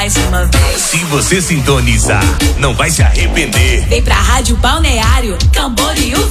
mais uma vez. Se você sintonizar, não vai se arrepender. Vem pra Rádio Balneário Camboriú